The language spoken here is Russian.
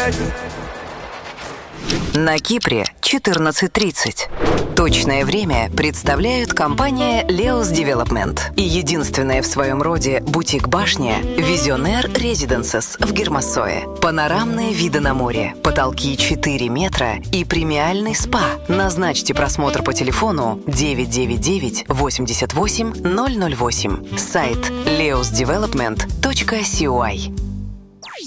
На Кипре 14:30. Точное время представляют компания Leos Development и единственная в своем роде бутик-башня Visionaire Residences в Гермассое. Панорамные виды на море, потолки 4 метра и премиальный спа. Назначьте просмотр по телефону 999 88 008. Сайт leosdevelopment.coy.